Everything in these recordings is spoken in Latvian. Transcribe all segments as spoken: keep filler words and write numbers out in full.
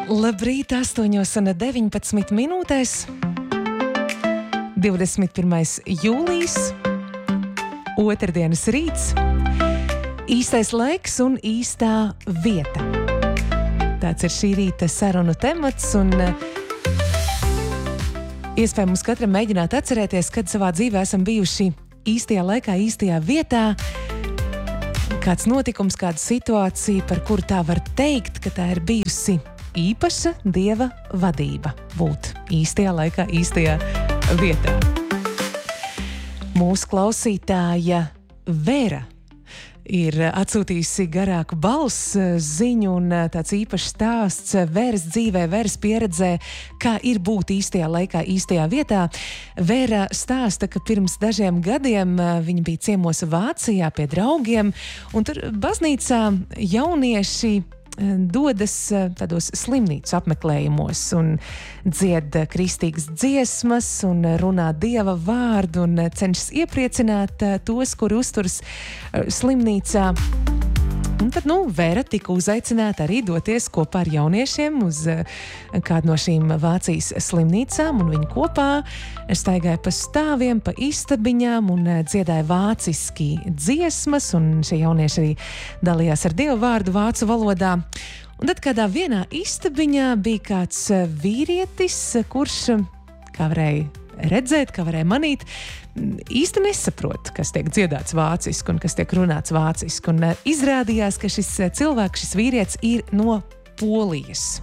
Labrīt, astoņos un deviņpadsmit minūtēs. divdesmit pirmais jūlijas, otrdienas rīts. Īstais laiks un īstā vieta. Tāds ir šī rīta sarunu temats, un iespējams katram mēģināt atcerēties, kad savā dzīvē esam bijuši īstajā laikā, īstajā vietā. Kāds notikums, kāda situācija, par kuru tā var teikt, ka tā ir bijusi īpaša Dieva vadība. Būt īstajā laikā, īstajā vietā. Mūsu klausītāja Vera ir atsūtījusi garāku balss ziņu, un tāds īpašs stāsts Veras dzīvē, Veras pieredzē, kā ir būt īstajā laikā, īstajā vietā. Vera stāsta, ka pirms dažiem gadiem viņa bija ciemos Vācijā pie draugiem, un tur baznīcā jaunieši dodas tādos slimnīcu apmeklējumos un dzied kristīgas dziesmas un runā Dieva vārdu un cenšas iepriecināt tos, kuri uzturas slimnīcā. Un tad, nu, Vera tika uzaicināta arī doties kopā ar jauniešiem uz kādu no šīm Vācijas slimnīcām, un viņi kopā staigāja pa stāviem, pa istabiņām un dziedāja vāciski dziesmas, un šie jaunieši arī dalījās ar Dievu vārdu vācu valodā. Un tad kādā vienā istabiņā bija kāds vīrietis, kurš, kā varēja redzēt, kā varēja manīt, īsti nesaprot, kas tiek dziedāts vāciski un kas tiek runāts vāciski. Un izrādījās, ka šis cilvēks, šis vīrietis ir no Polijas.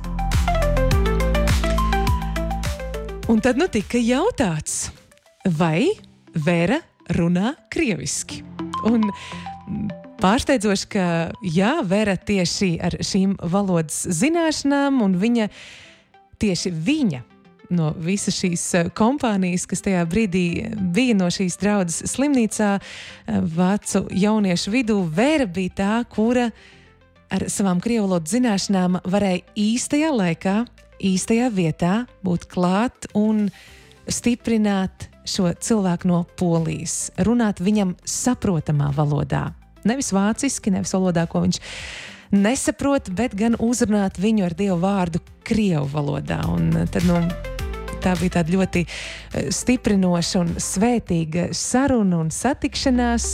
Un tad nu tika jautāts, vai Vera runā krieviski. Un pārsteidzoši, ka jā, Vera tieši ar šīm valodas zināšanām, un viņa, tieši viņa, no visas šīs kompānijas, kas tajā brīdī bija no šīs draudzes slimnīcā, vācu jauniešu vidū, Vera bija tā, kura ar savām krievu valodas zināšanām varēja īstajā laikā, īstajā vietā būt klāt un stiprināt šo cilvēku no Polijas, runāt viņam saprotamā valodā. Nevis vāciski, nevis valodā, ko viņš nesaprot, bet gan uzrunāt viņu ar Dievu vārdu krievu valodā. Un tad, nu, tā bija tāda ļoti stiprinoša un svētīga saruna un satikšanās.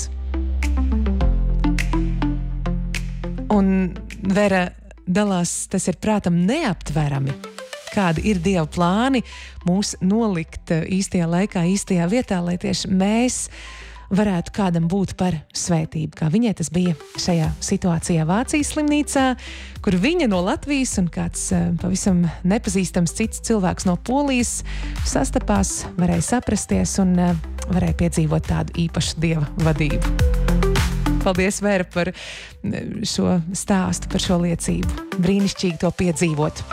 Un Vera dalās, tas ir prātam neaptverami, kādi ir Dieva plāni mūs nolikt īstajā laikā, īstajā vietā, lai tieši mēs varētu kādam būt par svētību, kā viņai tas bija šajā situācijā Vācijas slimnīcā, kur viņa no Latvijas un kāds pavisam nepazīstams cits cilvēks no Polijas sastapās, varēja saprasties un varēja piedzīvot tādu īpašu Dieva vadību. Paldies, Vera, par šo stāstu, par šo liecību. Brīnišķīgi to piedzīvot.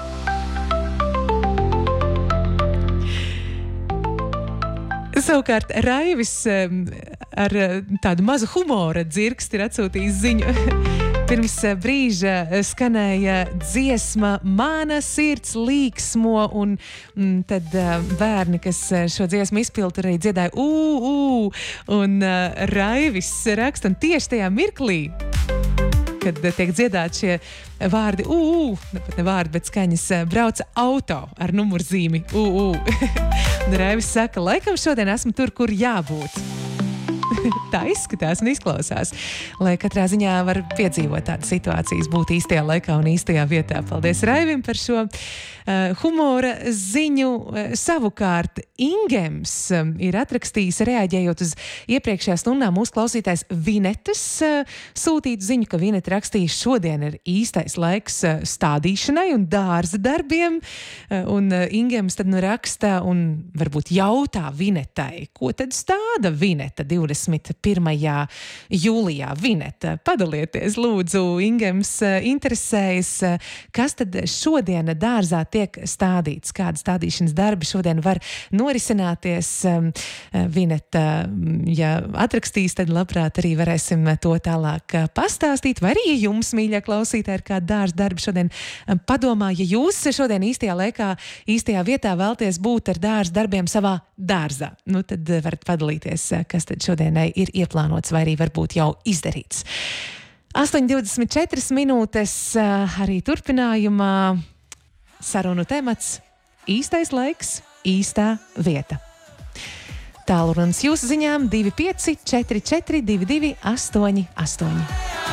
Savukārt Raivis ar tādu mazu humora dzirksti ir atsūtījis ziņu. Pirms brīža skanēja dziesma Mana sirds līksmo, un m, tad bērni, kas šo dziesmu izpilda, arī dziedāja ū, ū, un Raivis raksta, un tieši tajā mirklī, kad tiek dziedāti šie vārdi ū, ū, ne pat ne vārdi, bet skaņas, brauca auto ar numurzīmi ū, ū. Un Raivis saka, laikam šodien esmu tur, kur jābūt. Tā izskatās un izklausās, lai katrā ziņā var piedzīvot tādas situācijas, būt īstajā laikā un īstajā vietā. Paldies Raivim par šo uh, humora ziņu. Uh, savukārt Ingems um, ir atrakstījis, reaģējot uz iepriekšējā stundā mūsu klausītājs Vinetas uh, sūtītu ziņu, ka Vineta rakstīja, šodien ir īstais laiks uh, stādīšanai un dārza darbiem. Uh, un uh, Ingems tad nu raksta un varbūt jautā Vinetai, ko tad stāda Vineta divdesmit pirmajā jūlijā. Vineta, padalieties, lūdzu, Ingems interesējas, kas tad šodien dārzā tiek stādīts, kāda stādīšanas darbi šodien var norisināties. Vineta, ja atrakstīs, tad labprāt arī varēsim to tālāk pastāstīt, vai arī, ja jums, mīļā klausītāji, ir kāda dārza darbi šodien, padomā, ja jūs šodien īstajā laikā, īstajā vietā vēlties būt ar dārza darbiem savā dārzā, nu tad varat padalīties, kas tad šodien ir ieplānots vai arī varbūt jau izdarīts. astoņi divdesmit četras minūtes arī turpinājumā. sarunu temats, īstais laiks, īstā vieta. Tālrunis jūsu ziņām divi pieci četri četri divi divi astoņi astoņi.